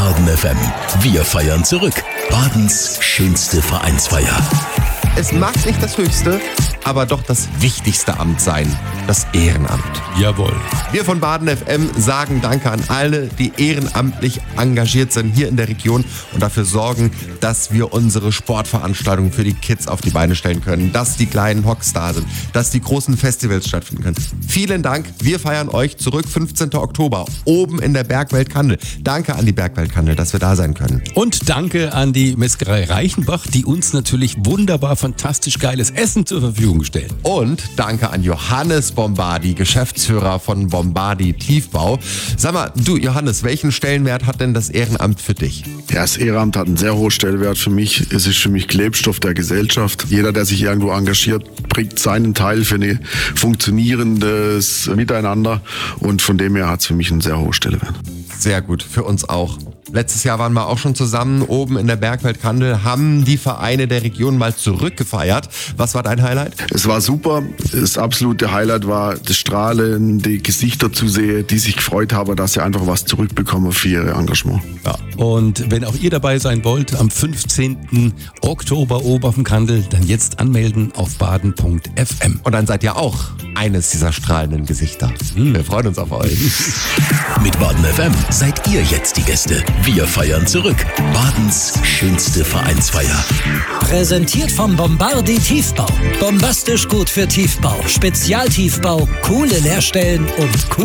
Baden FM. Wir feiern zurück. Badens schönste Vereinsfeier. Es mag nicht das höchste, aber doch das wichtigste Amt sein, das Ehrenamt. Jawohl. Wir von Baden FM sagen Danke an alle, die ehrenamtlich engagiert sind hier in der Region und dafür sorgen, dass wir unsere Sportveranstaltungen für die Kids auf die Beine stellen können, dass die kleinen Hocks da sind, dass die großen Festivals stattfinden können. Vielen Dank, wir feiern euch zurück 15. Oktober, oben in der Bergwelt Kandel. Danke an die Bergwelt Kandel, dass wir da sein können. Und danke an die Metzgerei Reichenbach, die uns natürlich wunderbar fantastisch geiles Essen zur Verfügung stellen. Und danke an Johannes Bombardi, Geschäftsführer von Bombardi Tiefbau. Sag mal, du Johannes, welchen Stellenwert hat denn das Ehrenamt für dich? Ja, das Ehrenamt hat einen sehr hohen Stellenwert für mich. Es ist für mich Klebstoff der Gesellschaft. Jeder, der sich irgendwo engagiert, bringt seinen Teil für ein funktionierendes Miteinander. Und von dem her hat es für mich einen sehr hohen Stellenwert. Sehr gut, für uns auch. Letztes Jahr waren wir auch schon zusammen oben in der Bergwelt Kandel, haben die Vereine der Region mal zurückgefeiert. Was war dein Highlight? Es war super. Das absolute Highlight war das Strahlen, die Gesichter zu sehen, die sich gefreut haben, dass sie einfach was zurückbekommen für ihr Engagement. Ja. Und wenn auch ihr dabei sein wollt, am 15. Oktober oben auf dem Kandel, dann jetzt anmelden auf baden.fm. Und dann seid ihr auch eines dieser strahlenden Gesichter. Wir freuen uns auf euch. Mit Baden FM seid ihr jetzt die Gäste. Wir feiern zurück. Badens schönste Vereinsfeier. Präsentiert vom Bombardi Tiefbau. Bombastisch gut für Tiefbau. Spezialtiefbau, coole Leerstellen und